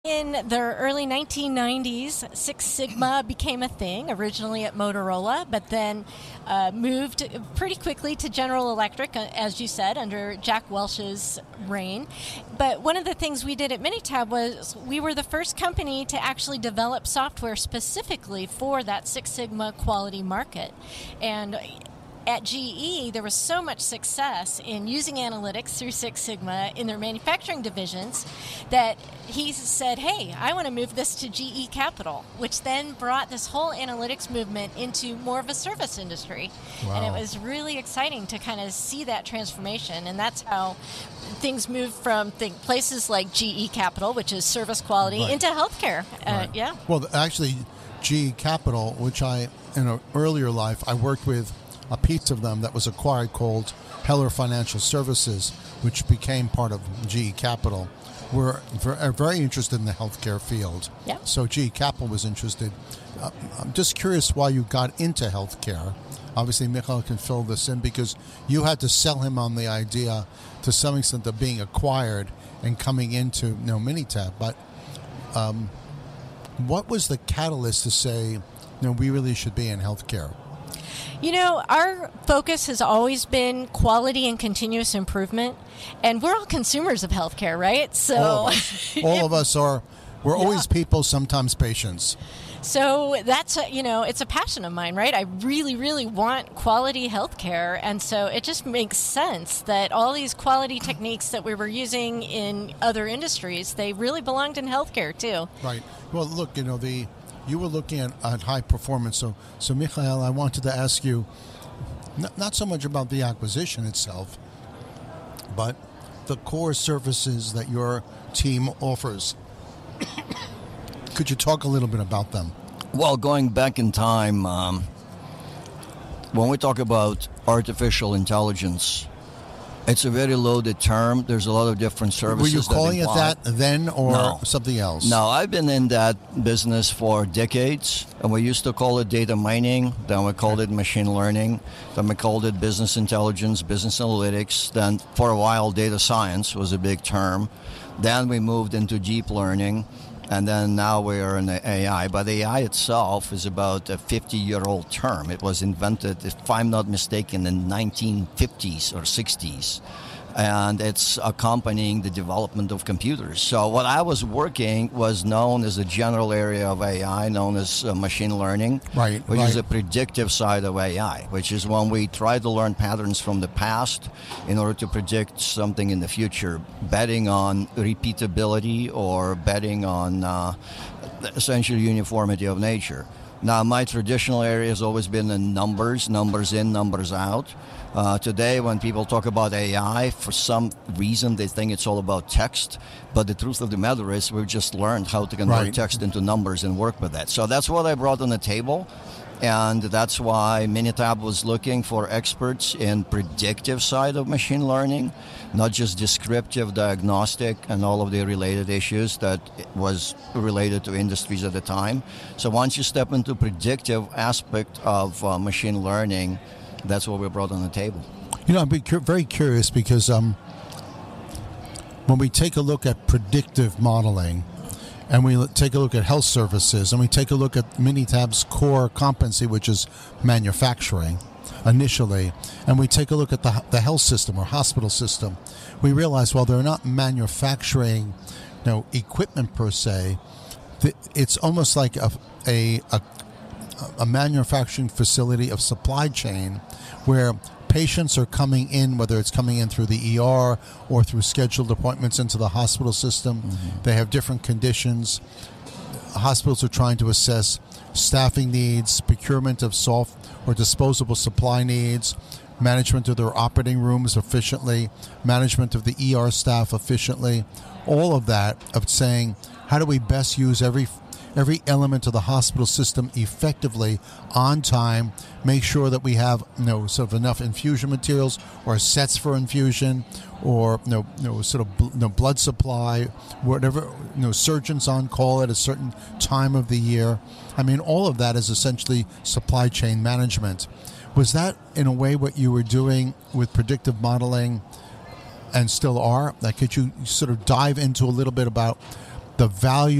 In the early 1990s, Six Sigma became a thing, originally at Motorola, but then moved pretty quickly to General Electric, as you said, under Jack Welch's reign. But one of the things we did at Minitab was we were the first company to actually develop software specifically for that Six Sigma quality market. And at GE, there was so much success in using analytics through Six Sigma in their manufacturing divisions that he said, hey, I want to move this to GE Capital, which then brought this whole analytics movement into more of a service industry. Wow. And it was really exciting to kind of see that transformation. And that's how things moved from places like GE Capital, which is service quality, Right. into healthcare. Right. Yeah. Well, actually, GE Capital, which in an earlier life, I worked with a piece of them that was acquired called Heller Financial Services, which became part of GE Capital, were very interested in the healthcare field. Yeah. So GE Capital was interested. I'm just curious why you got into healthcare. Obviously, Michael can fill this in because you had to sell him on the idea to some extent of being acquired and coming into Minitab. But what was the catalyst to say, we really should be in healthcare? Our focus has always been quality and continuous improvement, and we're all consumers of healthcare, right? So all of us are. We're always people, sometimes patients. So that's it's a passion of mine, right? I really, really want quality healthcare, and so it just makes sense that all these quality techniques that we were using in other industries, they really belonged in healthcare too. Right. Well, look, you were looking at high performance. So Michael, I wanted to ask you not so much about the acquisition itself, but the core services that your team offers. Could you talk a little bit about them? Well, going back in time, when we talk about artificial intelligence, it's a very loaded term. There's a lot of different services. Were you calling it that then or No. something else? No, I've been in that business for decades, and we used to call it data mining, then we called it machine learning, then we called it business intelligence, business analytics, then for a while data science was a big term. Then we moved into deep learning, and then now we are in the AI. But AI itself is about a 50-year-old term. It was invented, if I'm not mistaken, in the 1950s or 60s. And it's accompanying the development of computers. So what I was working was known as a general area of AI, known as machine learning, which is a predictive side of AI, which is when we try to learn patterns from the past in order to predict something in the future, betting on repeatability or betting on essentially uniformity of nature. Now, my traditional area has always been the numbers in, numbers out. Today, when people talk about AI, for some reason they think it's all about text. But the truth of the matter is we've just learned how to convert text into numbers and work with that. So that's what I brought on the table. And that's why Minitab was looking for experts in predictive side of machine learning, not just descriptive, diagnostic, and all of the related issues that was related to industries at the time. So once you step into predictive aspect of machine learning, that's what we brought on the table. I'm very curious because when we take a look at predictive modeling, and we take a look at health services, and we take a look at Minitab's core competency, which is manufacturing initially, and we take a look at the health system or hospital system, we realize while they're not manufacturing equipment per se, it's almost like a manufacturing facility of supply chain where patients are coming in, whether it's coming in through the ER or through scheduled appointments into the hospital system. Mm-hmm. They have different conditions. Hospitals are trying to assess staffing needs, procurement of soft or disposable supply needs, management of their operating rooms efficiently, management of the ER staff efficiently, all of that of saying, how do we best use every element of the hospital system effectively on time, make sure that we have sort of enough infusion materials or sets for infusion or blood supply, whatever, surgeons on call at a certain time of the year. I mean, all of that is essentially supply chain management. Was that in a way what you were doing with predictive modeling and still are? Like, could you sort of dive into a little bit about the value